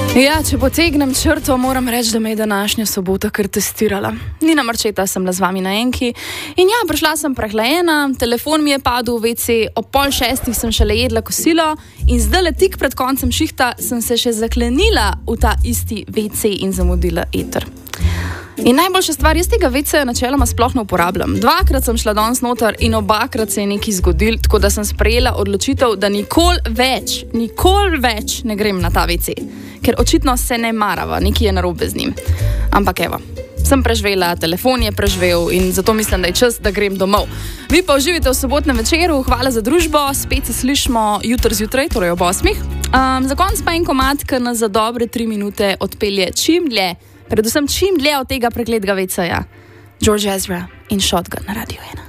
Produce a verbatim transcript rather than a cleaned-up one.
Ja, če potegnem črto, moram reči, da me je današnja sobota kar testirala. Nina Marčeta sem bila z vami na enki in ja, prišla sem prehlajena, telefon mi je padel v vece, ob pol šestih sem šele jedla kosilo in zdajle tik pred koncem šihta sem se še zaklenila v ta isti vece in zamudila eter. In najboljša stvar, jaz tega veceja načeloma sploh ne uporabljam. Dvakrat sem šla danes noter in obakrat se je nekaj zgodil, tako da sem sprejela odločitev, da nikoli več, nikoli več ne grem na ta vece. Ker očitno se ne marava, nekaj je narobe z njim. Ampak evo, sem preživela, telefon je preživel in zato mislim, da je čas, da grem domov. Vi pa uživite v sobotnem večeru, hvala za družbo, spet se slišimo jutri zjutraj, torej ob osmih. Um, za konc pa en komad, ki nas za dobre tri minute odpelje čim dlje, predvsem čim dlje od tega prekletega veceja. George Ezra in Shotgun na Radio ena.